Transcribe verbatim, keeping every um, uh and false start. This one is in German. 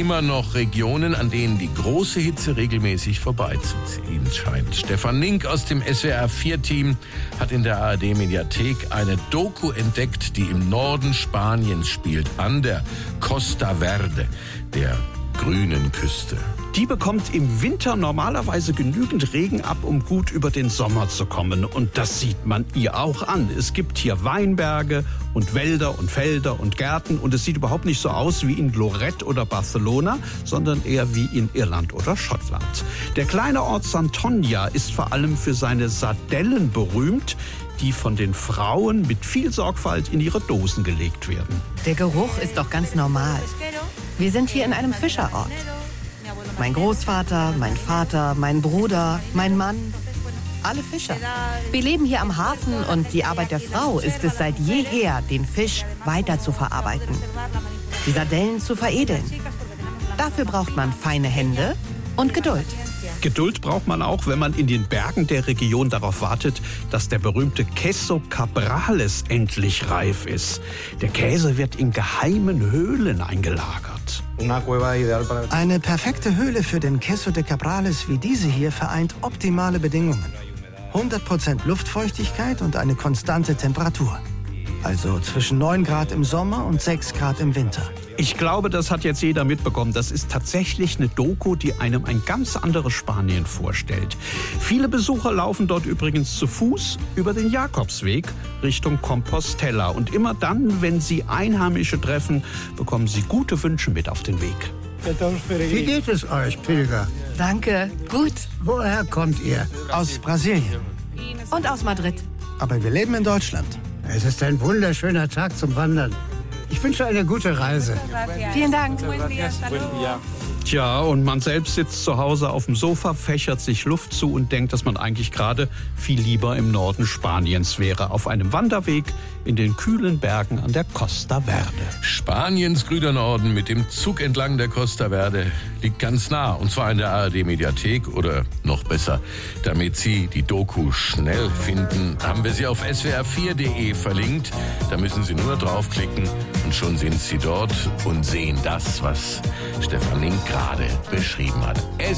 immer noch Regionen, an denen die große Hitze regelmäßig vorbeizuziehen scheint. Stefan Nink aus dem S W R vier Team hat in der A R D-Mediathek eine Doku entdeckt, die im Norden Spaniens spielt, an der Costa Verde, der grünen Küste. Die bekommt im Winter normalerweise genügend Regen ab, um gut über den Sommer zu kommen. Und das sieht man ihr auch an. Es gibt hier Weinberge und Wälder und Felder und Gärten. Und es sieht überhaupt nicht so aus wie in Lorette oder Barcelona, sondern eher wie in Irland oder Schottland. Der kleine Ort Santoña ist vor allem für seine Sardellen berühmt, die von den Frauen mit viel Sorgfalt in ihre Dosen gelegt werden. Der Geruch ist doch ganz normal. Wir sind hier in einem Fischerort. Mein Großvater, mein Vater, mein Bruder, mein Mann, alle Fischer. Wir leben hier am Hafen und die Arbeit der Frau ist es seit jeher, den Fisch weiter zu verarbeiten, die Sardellen zu veredeln. Dafür braucht man feine Hände und Geduld. Geduld braucht man auch, wenn man in den Bergen der Region darauf wartet, dass der berühmte Queso Cabrales endlich reif ist. Der Käse wird in geheimen Höhlen eingelagert. Eine perfekte Höhle für den Queso de Cabrales wie diese hier vereint optimale Bedingungen. hundert Prozent Luftfeuchtigkeit und eine konstante Temperatur. Also zwischen neun Grad im Sommer und sechs Grad im Winter. Ich glaube, das hat jetzt jeder mitbekommen. Das ist tatsächlich eine Doku, die einem ein ganz anderes Spanien vorstellt. Viele Besucher laufen dort übrigens zu Fuß über den Jakobsweg Richtung Compostela. Und immer dann, wenn sie Einheimische treffen, bekommen sie gute Wünsche mit auf den Weg. Wie geht es euch, Pilger? Danke, gut. Woher kommt ihr? Aus Brasilien. Und aus Madrid. Aber wir leben in Deutschland. Es ist ein wunderschöner Tag zum Wandern. Ich wünsche eine gute Reise. Vielen Dank. Tja, und man selbst sitzt zu Hause auf dem Sofa, fächert sich Luft zu und denkt, dass man eigentlich gerade viel lieber im Norden Spaniens wäre, auf einem Wanderweg in den kühlen Bergen an der Costa Verde. Spaniens grüner Norden mit dem Zug entlang der Costa Verde liegt ganz nah, und zwar in der A R D-Mediathek, oder noch besser, damit Sie die Doku schnell finden, haben wir sie auf S W R vier punkt de verlinkt. Da müssen Sie nur draufklicken und schon sind Sie dort und sehen das, was Stefan Nink gerade beschrieben hat.